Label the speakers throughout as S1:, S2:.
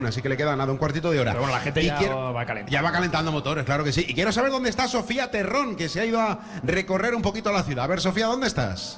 S1: Así que le queda nada, un cuartito de hora.
S2: Pero bueno, la gente va calentando.
S1: Ya va calentando motores, claro que sí. Y quiero saber dónde está Sofía Terrón, que se ha ido a recorrer un poquito la ciudad. A ver, Sofía, ¿dónde estás?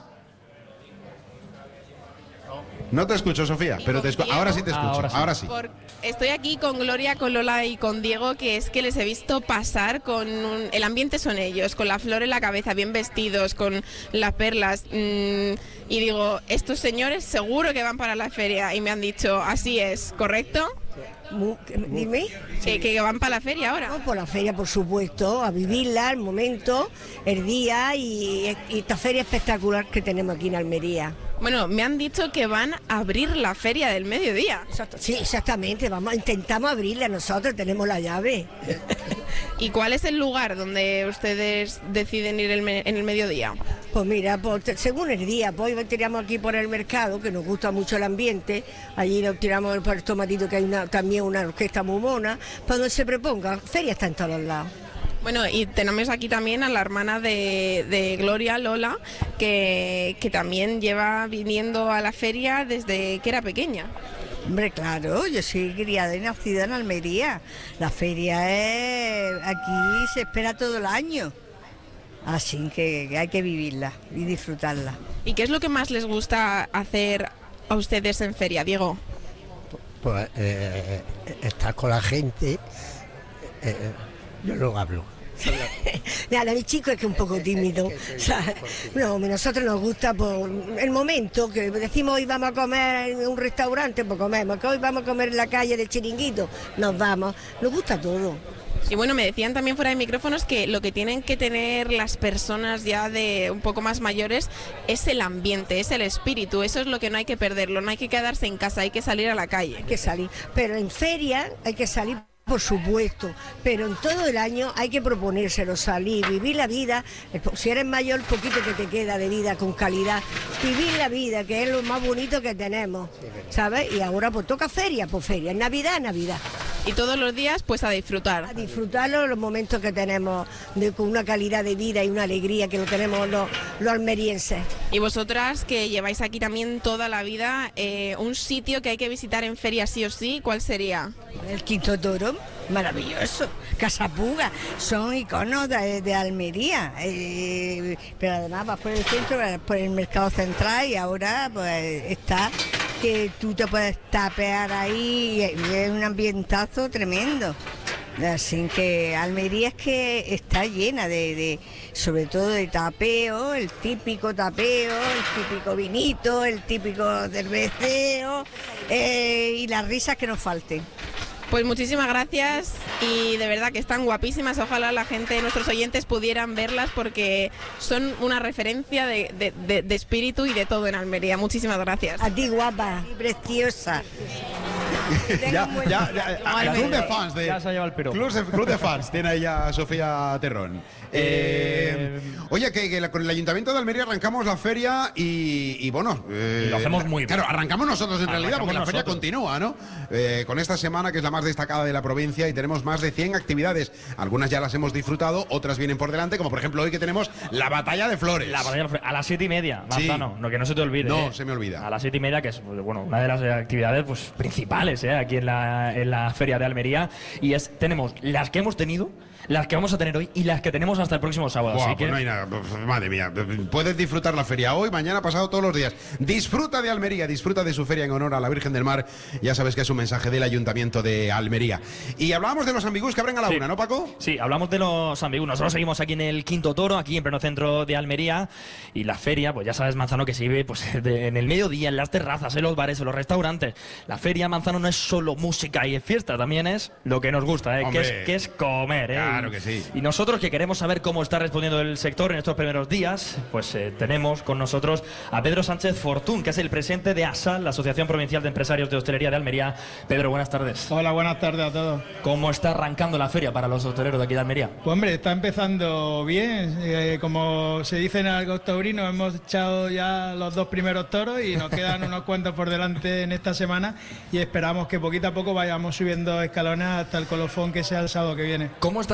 S1: No te escucho, Sofía, pero ahora sí te escucho. Ahora sí.
S3: Estoy aquí con Gloria, con Lola y con Diego, que es que les he visto pasar con el ambiente son ellos, con la flor en la cabeza, bien vestidos, con las perlas. Y digo, estos señores seguro que van para la feria. Y me han dicho, así es, ¿correcto?
S4: Dime.
S3: Que van para la feria ahora.
S4: No, por la feria, por supuesto, a vivirla, el momento, el día y esta feria espectacular que tenemos aquí en Almería.
S3: Bueno, me han dicho que van a abrir la feria del mediodía.
S4: Exacto, sí, exactamente, intentamos abrirla, nosotros tenemos la llave.
S3: ¿Y cuál es el lugar donde ustedes deciden ir en el mediodía?
S4: Pues mira, según el día, pues hoy tiramos aquí por el mercado, que nos gusta mucho el ambiente, allí nos tiramos por el tomatito, que hay también una orquesta muy mona, para donde se proponga, feria está en todos lados.
S3: Bueno, y tenemos aquí también a la hermana de Gloria, Lola, que también lleva viniendo a la feria desde que era pequeña.
S5: Hombre, claro, yo soy criada y nacida en Almería. La feria aquí se espera todo el año. Así que hay que vivirla y disfrutarla.
S3: ¿Y qué es lo que más les gusta hacer a ustedes en feria, Diego?
S6: Pues estar con la gente, yo no hablo.
S4: Nada, mi chico es que es un poco tímido. O sea, no, a nosotros nos gusta por el momento, que decimos hoy vamos a comer en un restaurante, pues comemos, que hoy vamos a comer en la calle del Chiringuito, nos vamos, nos gusta todo.
S3: Y bueno, me decían también fuera de micrófonos que lo que tienen que tener las personas ya de un poco más mayores es el ambiente, es el espíritu, eso es lo que no hay que perderlo, no hay que quedarse en casa, hay que salir a la calle.
S4: Hay que salir, pero en feria hay que salir. Por supuesto, pero en todo el año hay que proponérselo, salir, vivir la vida. Si eres mayor, poquito que te queda de vida con calidad. Vivir la vida, que es lo más bonito que tenemos, ¿sabes? Y ahora pues toca feria, pues feria, es Navidad, Navidad.
S3: Y todos los días pues a disfrutar.
S4: A disfrutarlo, los momentos que tenemos con una calidad de vida y una alegría que lo tenemos los almerienses.
S3: Y vosotras que lleváis aquí también toda la vida, un sitio que hay que visitar en feria sí o sí, ¿cuál sería?
S5: El Quinto Toro, maravilloso. Casa Puga, son iconos de Almería. Pero además vas por el centro, vas por el mercado central y ahora pues está que tú te puedes tapear ahí y es un ambientazo tremendo. Así que Almería es que está llena sobre todo de tapeo, el típico tapeo, el típico vinito, el típico cerveceo y las risas que nos falten.
S3: Pues muchísimas gracias y de verdad que están guapísimas, ojalá la gente, nuestros oyentes pudieran verlas porque son una referencia de espíritu y de todo en Almería. Muchísimas gracias.
S4: A ti, guapa
S5: y preciosa.
S1: Club de fans
S2: ya se ha llevado el piro.
S1: Club de fans tiene ahí a Sofía Terrón. Oye, que con el Ayuntamiento de Almería arrancamos la feria y bueno,
S2: y lo hacemos muy bien.
S1: Claro, arrancamos nosotros en realidad porque la feria continúa, ¿no? Con esta semana que es la más destacada de la provincia y tenemos más de 100 actividades. Algunas ya las hemos disfrutado, otras vienen por delante, como por ejemplo hoy que tenemos la Batalla de Flores.
S2: La Batalla de Flores, a las 7:30, Manzano, no, que no se te olvide.
S1: No, se me olvida.
S2: A las 7:30, que es bueno, una de las actividades pues principales aquí en la feria de Almería. Y tenemos las que hemos tenido, las que vamos a tener hoy y las que tenemos hasta el próximo sábado.
S1: Buah,
S2: así
S1: pues
S2: que...
S1: no hay nada. Madre mía, puedes disfrutar la feria hoy, mañana, pasado, todos los días. Disfruta de Almería, disfruta de su feria en honor a la Virgen del Mar. Ya sabes que es un mensaje del Ayuntamiento de Almería. Y hablábamos de los ambigús que abren a la una, ¿no, Paco?
S2: Sí, hablamos de los ambigús. Nosotros seguimos aquí en el Quinto Toro, aquí en pleno centro de Almería. Y la feria, pues ya sabes, Manzano, que se vive pues, en el mediodía, en las terrazas, en los bares, en los restaurantes. La feria, Manzano, no es solo música y fiesta, también es lo que nos gusta, que es comer.
S1: Claro que sí.
S2: Y nosotros, que queremos saber cómo está respondiendo el sector en estos primeros días, pues tenemos con nosotros a Pedro Sánchez Fortún, que es el presidente de ASAL, la Asociación Provincial de Empresarios de Hostelería de Almería. Pedro, buenas tardes.
S7: Hola, buenas tardes a todos.
S2: ¿Cómo está arrancando la feria para los hosteleros de aquí de Almería?
S7: Pues hombre, está empezando bien. Como se dice en el taurino, hemos echado ya los 2 primeros toros y nos quedan unos cuantos por delante en esta semana y esperamos que poquito a poco vayamos subiendo escalones hasta el colofón que sea el sábado que viene.
S2: ¿Cómo está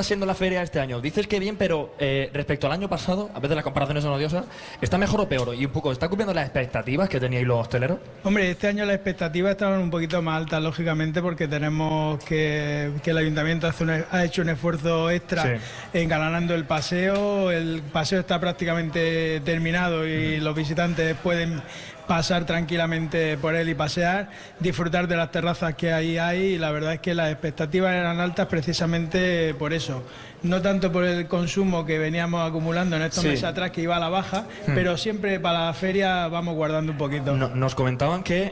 S2: siendo la feria este año? Dices que bien, pero respecto al año pasado, a veces las comparaciones son odiosas, ¿está mejor o peor? Y un poco, ¿está cumpliendo las expectativas que teníais los hosteleros?
S7: Hombre, este año las expectativas estaban un poquito más altas, lógicamente, porque tenemos que el Ayuntamiento ha hecho un esfuerzo extra engalanando el paseo. El paseo está prácticamente terminado y los visitantes pueden pasar tranquilamente por él y pasear, disfrutar de las terrazas que ahí hay, y la verdad es que las expectativas eran altas precisamente por eso. No tanto por el consumo que veníamos acumulando en estos meses atrás, que iba a la baja, pero siempre para la feria vamos guardando un poquito.
S2: Nos comentaban que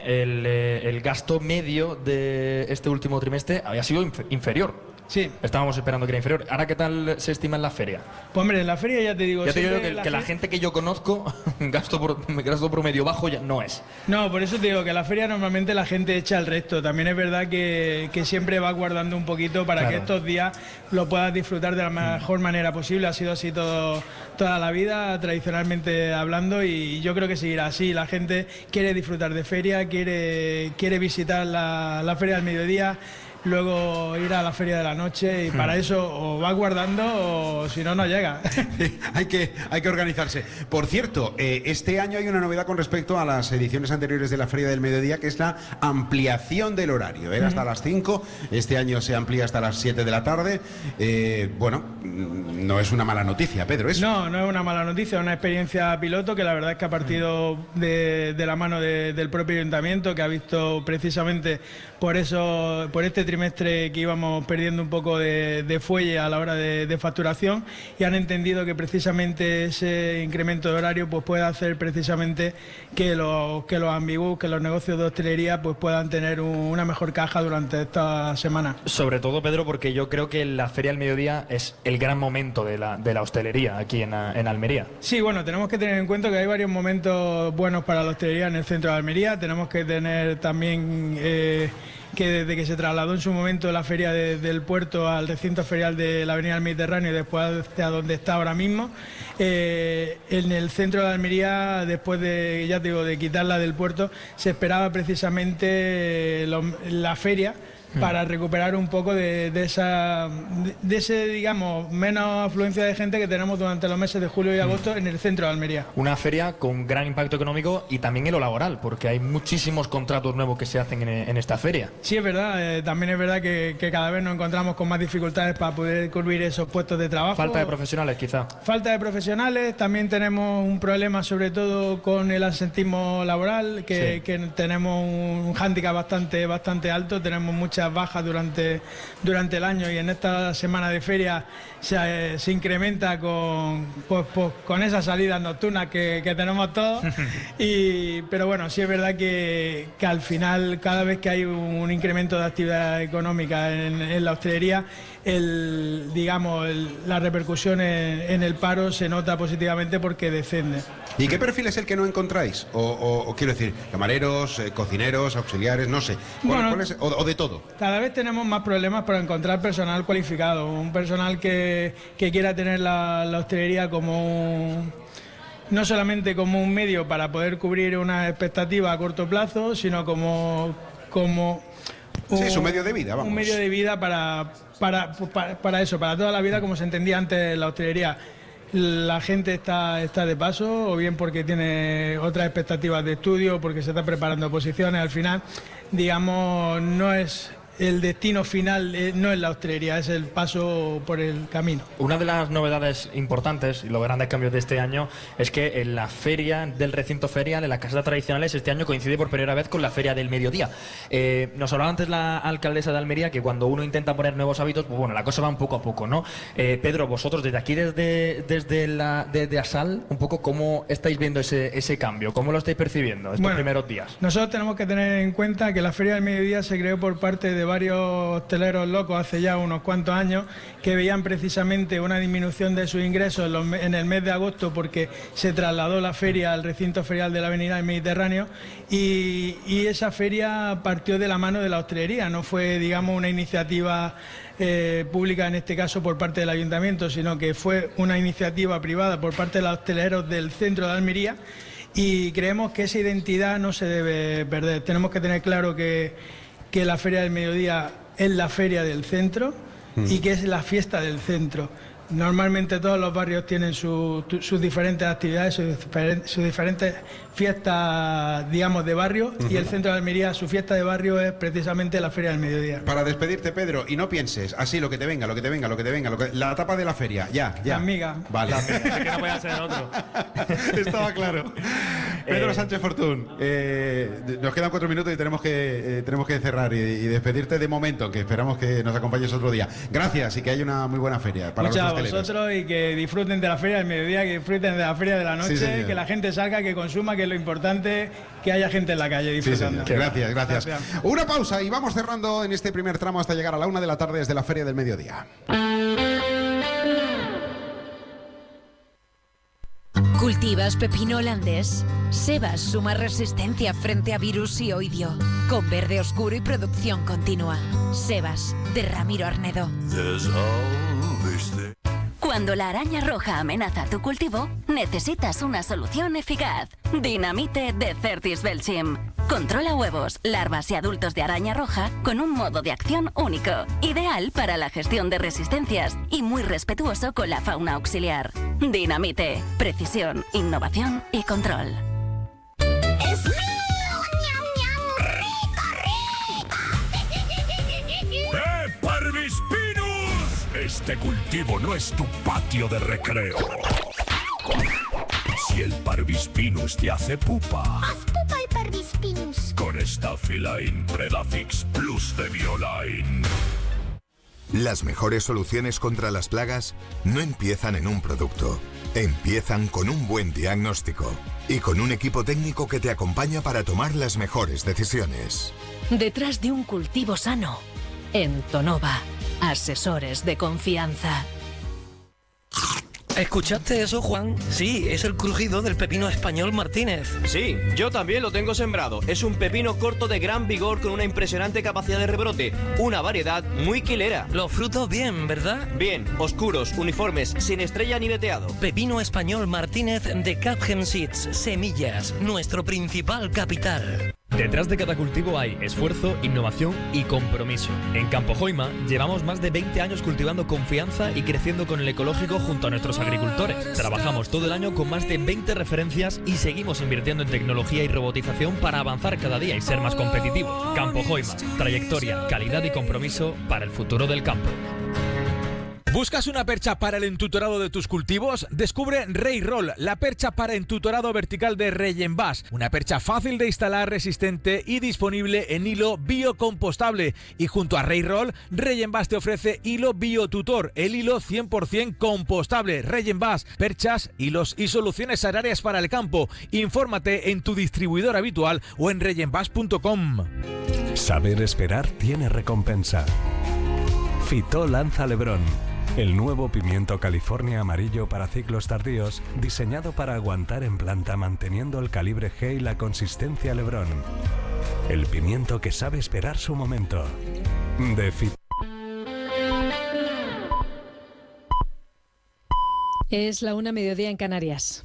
S2: el gasto medio de este último trimestre había sido inferior.
S7: Sí.
S2: Estábamos esperando que era inferior. ¿Ahora qué tal se estima en la feria?
S7: Pues hombre, en la feria ya te digo...
S2: Ya te digo que la gente que yo conozco, gasto promedio bajo ya no es.
S7: No, por eso te digo que en la feria normalmente la gente echa el resto. También es verdad que siempre va guardando un poquito para que estos días lo puedas disfrutar de la mejor manera posible. Ha sido así toda la vida, tradicionalmente hablando, y yo creo que seguirá así. La gente quiere disfrutar de feria, quiere visitar la feria del mediodía, luego ir a la feria de la noche, y para eso o va guardando o si no, no llega.
S1: hay que organizarse. Por cierto, este año hay una novedad con respecto a las ediciones anteriores de la Feria del Mediodía, que es la ampliación del horario. Era hasta las 5, este año se amplía hasta las 7 de la tarde. Bueno, no es una mala noticia, Pedro, ¿eso?
S7: No es una mala noticia, es una experiencia piloto que la verdad es que ha partido de la mano del propio Ayuntamiento, que ha visto precisamente por este trimestre que íbamos perdiendo un poco de fuelle a la hora de facturación, y han entendido que precisamente ese incremento de horario pues puede hacer precisamente que los ambigús, que los negocios de hostelería pues puedan tener una mejor caja durante esta semana.
S2: Sobre todo, Pedro, porque yo creo que la Feria del Mediodía es el gran momento de la hostelería aquí en Almería.
S7: Sí, bueno, tenemos que tener en cuenta que hay varios momentos buenos para la hostelería en el centro de Almería. Tenemos que tener también que desde que se trasladó en su momento la feria del puerto al recinto ferial de la Avenida del Mediterráneo y después a donde está ahora mismo, en el centro de Almería, después de quitarla del puerto, se esperaba precisamente la feria para recuperar un poco de ese, digamos, menos afluencia de gente que tenemos durante los meses de julio y agosto en el centro de Almería.
S2: Una feria con gran impacto económico y también en lo laboral, porque hay muchísimos contratos nuevos que se hacen en esta feria.
S7: Sí, es verdad. También es verdad que cada vez nos encontramos con más dificultades para poder cubrir esos puestos de trabajo.
S2: Falta de profesionales, quizá.
S7: Falta de profesionales. También tenemos un problema, sobre todo con el absentismo laboral, que tenemos un hándicap bastante alto. Tenemos muchas bajas durante el año, y en esta semana de feria se incrementa con esas salidas nocturnas que tenemos todos. Pero bueno, sí es verdad que al final, cada vez que hay un incremento de actividad económica en la hostelería, la repercusión en el paro se nota positivamente porque desciende.
S1: ¿Y qué perfil es el que no encontráis? O quiero decir, camareros, cocineros, auxiliares, no sé. ¿Cuál es? O de todo.
S7: Cada vez tenemos más problemas para encontrar personal cualificado, un personal que quiera tener la hostelería no solamente como un medio para poder cubrir una expectativa a corto plazo, sino como
S1: su medio de vida, vamos.
S7: Un medio de vida para eso, para toda la vida, como se entendía antes la hostelería. La gente está de paso, o bien porque tiene otras expectativas de estudio, porque se está preparando oposiciones. Al final, digamos, no es el destino final, no es la hostelería, es el paso por el camino.
S2: Una de las novedades importantes y los grandes cambios de este año es que en la feria del recinto ferial, en las casas tradicionales, este año coincide por primera vez con la Feria del Mediodía. Nos hablaba antes la alcaldesa de Almería que cuando uno intenta poner nuevos hábitos, pues bueno, la cosa va un poco a poco, ¿no? Pedro, vosotros desde aquí, desde Asal, un poco cómo estáis viendo ese cambio, cómo lo estáis percibiendo estos primeros días.
S7: Nosotros tenemos que tener en cuenta que la Feria del Mediodía se creó por parte de varios hosteleros locos hace ya unos cuantos años, que veían precisamente una disminución de sus ingresos en el mes de agosto, porque se trasladó la feria al recinto ferial de la Avenida del Mediterráneo, y esa feria partió de la mano de la hostelería. No fue, digamos, una iniciativa pública, en este caso por parte del Ayuntamiento, sino que fue una iniciativa privada por parte de los hosteleros del centro de Almería, y creemos que esa identidad no se debe perder. Tenemos que tener claro que la Feria del Mediodía es la feria del centro, y que es la fiesta del centro. Normalmente todos los barrios tienen sus diferentes actividades, sus diferentes fiestas, digamos, de barrio, y el centro de Almería, su fiesta de barrio es precisamente la Feria del Mediodía.
S1: Para despedirte, Pedro, y no pienses, así lo que te venga, la etapa de la feria, ya.
S7: La amiga.
S1: Vale.
S2: Que no puede ser otro.
S1: Estaba claro. Pedro Sánchez Fortún, nos quedan 4 minutos y tenemos que cerrar y despedirte de momento, que esperamos que nos acompañes otro día. Gracias y que haya una muy buena feria para
S7: Muchas
S1: los hosteleros.
S7: Vosotros, y que disfruten de la Feria del Mediodía, que disfruten de la Feria de la Noche,
S1: Sí,
S7: que la gente salga, que consuma, que es lo importante, que haya gente en la calle disfrutando.
S1: Sí, gracias. Una pausa y vamos cerrando en este primer tramo hasta llegar a la 1 de la tarde desde la Feria del Mediodía.
S8: ¿Cultivas pepino holandés? Sebas suma resistencia frente a virus y oidio, con verde oscuro y producción continua. Sebas, de Ramiro Arnedo.
S9: Cuando la araña roja amenaza tu cultivo, necesitas una solución eficaz. Dinamite de Certis Belchim. Controla huevos, larvas y adultos de araña roja con un modo de acción único, ideal para la gestión de resistencias y muy respetuoso con la fauna auxiliar. Dinamite, precisión, innovación y control.
S10: ¡Es mío! ¡Ñam, ñam! ¡Rico, rico!
S11: ¡Parvispinus! Este cultivo no es tu patio de recreo. Si el Parvispinus te hace pupa,
S10: ¡haz pupa el Parvispinus!
S11: Con Staphyline Predafix Plus de Bioline.
S12: Las mejores soluciones contra las plagas no empiezan en un producto. Empiezan con un buen diagnóstico y con un equipo técnico que te acompaña para tomar las mejores decisiones.
S8: Detrás de un cultivo sano, Entonova, asesores de confianza.
S13: ¿Escuchaste eso, Juan? Sí, es el crujido del pepino español Martínez.
S14: Sí, yo también lo tengo sembrado. Es un pepino corto de gran vigor con una impresionante capacidad de rebrote. Una variedad muy quilera.
S13: Los frutos bien, ¿verdad?
S14: Bien, oscuros, uniformes, sin estrella ni veteado.
S13: Pepino español Martínez de Capgemini Seeds. Semillas, nuestro principal capital.
S2: Detrás de cada cultivo hay esfuerzo, innovación y compromiso. En Campo Joima llevamos más de 20 años cultivando confianza y creciendo con el ecológico junto a nuestros agricultores. Trabajamos todo el año con más de 20 referencias y seguimos invirtiendo en tecnología y robotización para avanzar cada día y ser más competitivos. Campo Joima, trayectoria, calidad y compromiso para el futuro del campo.
S15: ¿Buscas una percha para el entutorado de tus cultivos? Descubre Rey-Roll, la percha para entutorado vertical de Regenbas. Una percha fácil de instalar, resistente y disponible en hilo biocompostable. Y junto a Rey-Roll, Regenbas te ofrece hilo biotutor, el hilo 100% compostable. Regenbas, perchas, hilos y soluciones agrarias para el campo. Infórmate en tu distribuidor habitual o en regenbas.com.
S16: Saber esperar tiene recompensa. Fitó lanza Lebrón, el nuevo pimiento California amarillo para ciclos tardíos, diseñado para aguantar en planta manteniendo el calibre G y la consistencia Lebrón. El pimiento que sabe esperar su momento. De Fitó.
S17: Es la 1:00 mediodía en Canarias.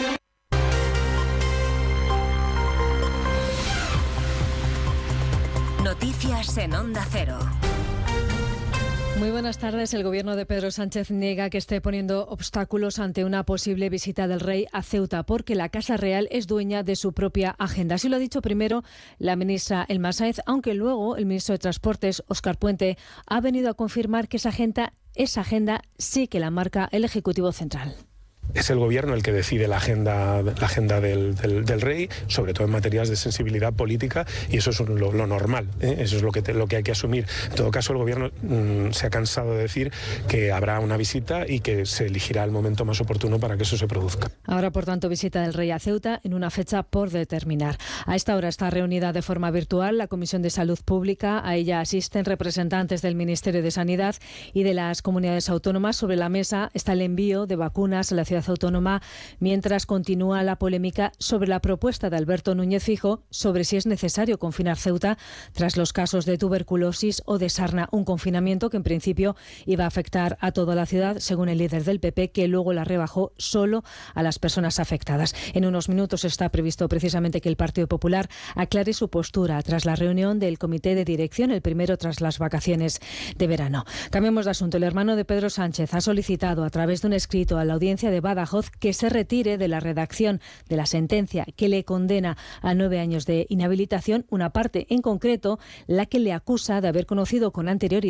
S9: Noticias en Onda Cero.
S17: Muy buenas tardes. El gobierno de Pedro Sánchez niega que esté poniendo obstáculos ante una posible visita del rey a Ceuta, porque la Casa Real es dueña de su propia agenda. Así lo ha dicho primero la ministra Elma Sáenz, aunque luego el ministro de Transportes, Óscar Puente, ha venido a confirmar que esa agenda sí que la marca el Ejecutivo Central.
S18: Es el gobierno el que decide la agenda del rey, sobre todo en materias de sensibilidad política, y eso es lo normal, ¿eh? Eso es lo que hay que asumir. En todo caso, el gobierno se ha cansado de decir que habrá una visita y que se elegirá el momento más oportuno para que eso se produzca.
S17: Ahora, por tanto, visita del rey a Ceuta en una fecha por determinar. A esta hora está reunida de forma virtual la Comisión de Salud Pública. A ella asisten representantes del Ministerio de Sanidad y de las comunidades autónomas. Sobre la mesa está el envío de vacunas a la ciudad ciudad autónoma, mientras continúa la polémica sobre la propuesta de Alberto Núñez Feijóo sobre si es necesario confinar Ceuta tras los casos de tuberculosis o de sarna, un confinamiento que en principio iba a afectar a toda la ciudad, según el líder del PP, que luego la rebajó solo a las personas afectadas. En unos minutos está previsto precisamente que el Partido Popular aclare su postura tras la reunión del comité de dirección, el primero tras las vacaciones de verano. Cambiemos de asunto. El hermano de Pedro Sánchez ha solicitado a través de un escrito a la audiencia de Badajoz que se retire de la redacción de la sentencia que le condena a 9 años de inhabilitación, una parte en concreto la que le acusa de haber conocido con anterioridad